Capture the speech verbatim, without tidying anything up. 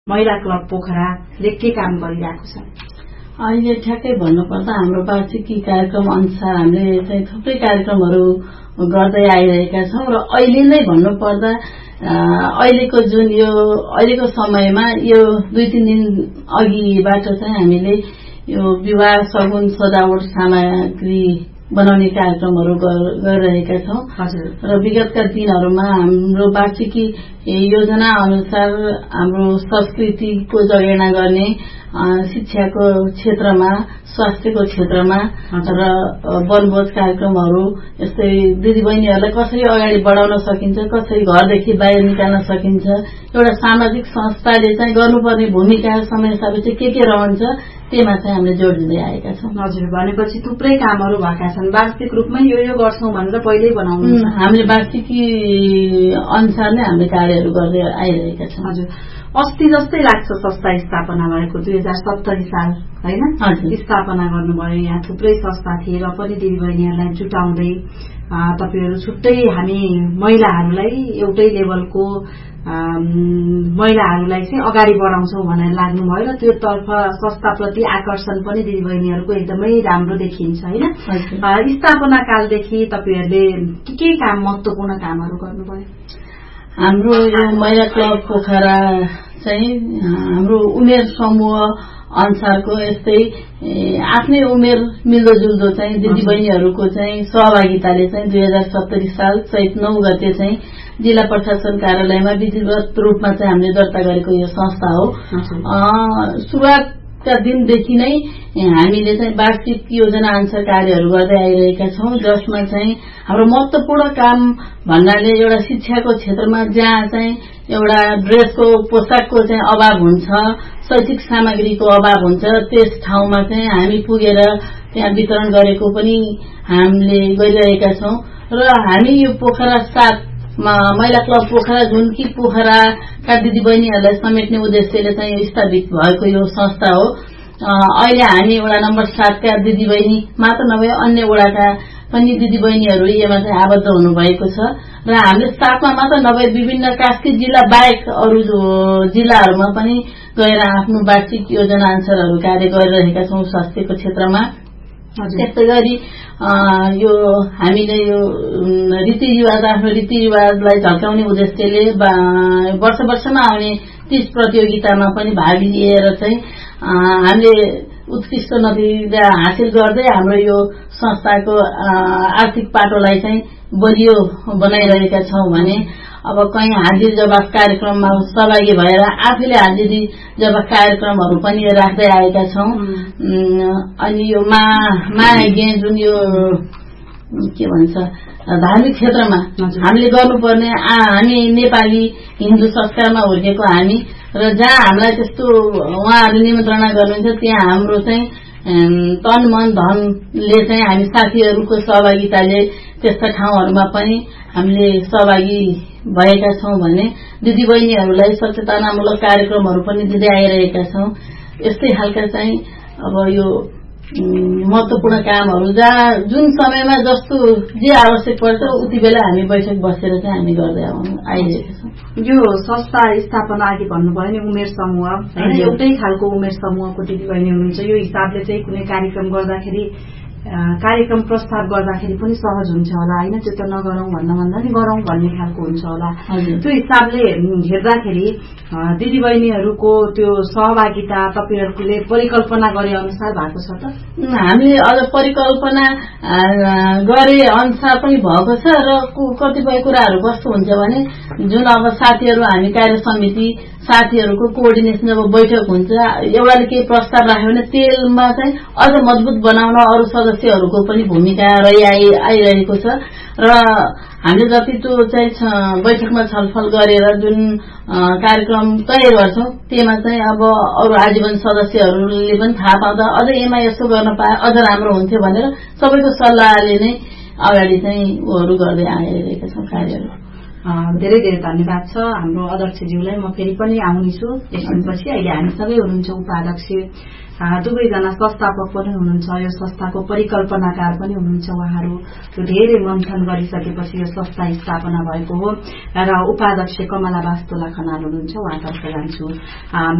महिला क्लब पोखराले के काम गरिरहेको छ? अहिले ठ्याक्कै भन्नुपर्दा हाम्रो वार्षिकी कार्यक्रम अनुसार हामीले चाहिँ थुप्रै कार्यक्रमहरू गर्दै आइरहेका छौं र अहिले नै भन्नुपर्दा अहिलेको जुन यो अहिलेको समयमा यो दुई तीन दिन अघिबाट चाहिँ हामीले यो विवाह सगुन सजावट सामग्री बनाउने कार्यक्रमहरू गरिरहेका छौं र विगतका दिनहरूमा हाम्रो वार्षिकी योजना अनुसार हाम्रो संस्कृतिको जगेर्ना गर्ने शिक्षाको क्षेत्रमा स्वास्थ्यको क्षेत्रमा र वनभोज कार्यक्रमहरू यस्तै दिदीबहिनीहरूलाई कसरी अगाडि बढाउन सकिन्छ, कसरी घरदेखि बाहिर निकाल्न सकिन्छ, एउटा सामाजिक संस्थाले चाहिँ गर्नुपर्ने भूमिका समस्याहरू चाहिँ के के रहन्छ त्यसमा चाहिँ हामीले जोड दिँदै आएका छौं। हजुर, भनेपछि थुप्रै कामहरू भएका छन्। वार्षिक रूपमा यो यो गर्छौं भनेर पहिल्यै बनाउनु हामीले वार्षिकी अनुसार नै हामीले कार्यहरू गर्दै आइरहेका छौं। हजुर, अस्ति जस्तै लाग्छ संस्था स्थापना भएको दुई हजार सत्तरी साल हैन? स्थापना गर्नुभयो। यहाँ थुप्रै संस्था थिए र पनि दिदीबहिनीहरूलाई जुटाउँदै तपाईहरु छुट्टै हामी महिलाहरूलाई एउटै लेभलको महिलाहरूलाई चाहिँ अगाडि बढाउँछौं भनेर लाग्नुभयो र त्यो तर्फ संस्थाप्रति आकर्षण पनि दिदीबहिनीहरूको एकदमै राम्रो देखिन्छ हैन? स्थापना कालदेखि तपाईहरुले के के काम महत्त्वपूर्ण कामहरू गर्नुभयो? हाम्रो यो महिला क्लब पोखरा चाहिँ हाम्रो उमेर समूह अनुसारको यस्तै आफ्नै उमेर मिल्दोजुल्दो चाहिँ दिदीबहिनीहरूको चाहिँ सहभागिताले चाहिँ दुई हजार सत्तरी साल चैत नौ गते चाहिँ जिल्ला प्रशासन कार्यालयमा विधिवत रूपमा चाहिँ हामीले दर्ता गरेको यो संस्था हो। सुरुवातका दिनदेखि नै हामीले चाहिँ वार्षिक योजना अनुसार कार्यहरू गर्दै आइरहेका छौं, जसमा चाहिँ हाम्रो महत्त्वपूर्ण काम भन्नाले एउटा शिक्षाको क्षेत्रमा जहाँ चाहिँ एउटा ड्रेसको पोसाकको चाहिँ अभाव हुन्छ, शैक्षिक सामग्रीको अभाव हुन्छ, त्यस ठाउँमा चाहिँ हामी पुगेर त्यहाँ वितरण गरेको पनि हामीले गरिरहेका छौं र हामी यो पोखरा सात महिला क्लब पोखरा जुन कि पोखराका दिदीबहिनीहरूलाई समेट्ने उद्देश्यले चाहिँ स्थापित भएको यो संस्था हो। अहिले हामी वडा नम्बर सातका दिदीबहिनी मात्र नभए अन्य वडाका पनि दिदीबहिनीहरू यसमा चाहिँ आबद्ध हुनुभएको छ र हामीले सातमा मात्र नभए विभिन्न कास्की जिल्ला बाहेक अरू जिल्लाहरूमा पनि गएर आफ्नो वार्षिक योजना अनुसारहरू कार्य गरिरहेका छौं स्वास्थ्यको क्षेत्रमा। त्यस्तै गरी यो हामीले यो रीतिरिवाज आफ्नो रीतिरिवाजलाई झल्काउने उद्देश्यले वर्ष वर्षमा आउने तीस प्रतियोगितामा पनि भाग लिएर चाहिँ हामीले उत्कृष्ट नतिजा हासिल गर्दै हाम्रो यो संस्थाको आर्थिक पाटोलाई चाहिँ बलियो बनाइरहेका छौं भने अब कहीं हाजिर जवाफ कार्यक्रममा सहभागी भएर आफैले हाजिर जवाफ कार्यक्रमहरू पनि राख्दै आएका छौं। अनि यो मा मागे जुन यो के भन्छ धार्मिक क्षेत्रमा हामीले गर्नुपर्ने हामी नेपाली हिन्दू संस्कारमा हुर्केको हामी र जहाँ हामीलाई त्यस्तो उहाँहरूले निमन्त्रणा गर्नुहुन्छ त्यहाँ हाम्रो चाहिँ तन मन धनले चाहिँ हामी साथीहरूको सहभागिताले त्यस्ता ठाउँहरूमा पनि हामीले सहभागी भएका छौं भने दिदीबहिनीहरूलाई सचेतनामूलक कार्यक्रमहरू पनि दिँदै आइरहेका छौं। यस्तै खालका चाहिँ अब यो महत्त्वपूर्ण कामहरू जहाँ जुन समयमा जस्तो जे आवश्यक पर्छ उति बेला हामी बैठक बसेर चाहिँ हामी गर्दै आइरहेका छौं। यो संस्था स्थापना अघि भन्नुभयो नि उमेर समूह हैन, एउटै खालको उमेर समूहको दिदीबहिनी हुनुहुन्छ। यो हिसाबले चाहिँ कुनै कार्यक्रम गर्दाखेरि कार्यक्रम प्रस्ताव गर्दाखेरि पनि सहज हुन्छ होला हैन? त्यो त नगरौं भन्न भन्दा नि गरौं भन्ने खालको हुन्छ होला। त्यो हिसाबले हेर्दाखेरि दिदीबहिनीहरूको त्यो सहभागिता तपाईहरुले परिकल्पना गरे अनुसार भएको छ त? हामीले अझ परिकल्पना गरे अनुसार पनि भएको छ र कतिपय कुराहरू कस्तो हुन्छ भने जुन अब साथीहरू हामी कार्य समिति साथीहरूको कोअर्डिनेसन जब बैठक हुन्छ एउटाले केही प्रस्ताव राख्यो भने त्यसमा चाहिँ अझ मजबुत बनाउन अरू सदस्यहरूको पनि भूमिका रहि आइरहेको छ र हामीले जति त्यो चाहिँ बैठकमा छलफल गरेर जुन कार्यक्रम तय गर्छौं त्यसमा चाहिँ अब अरू आजीवन सदस्यहरूले पनि थाहा पाउँदा अझ यसमा यसो गर्न पाए अझ राम्रो हुन्थ्यो भनेर सबैको सल्लाहले नै अगाडि चाहिँ उहरू गर्दै आइरहेका छौं कार्यहरू। धेरै धेरै धन्यवाद छ हाम्रो अध्यक्षज्यूलाई। म फेरि पनि आउनेछु एकछिनपछि। अहिले हामीसँगै हुनुहुन्छ उपाध्यक्ष, दुवैजना संस्थापक पनि हुनुहुन्छ, यो संस्थाको परिकल्पनाकार पनि हुनुहुन्छ उहाँहरू। त्यो धेरै मन्थन गरिसकेपछि यो संस्था स्थापना भएको हो र उपाध्यक्ष कमला वास्तोला खनाल हुनुहुन्छ, उहाँतर्फ जान्छु।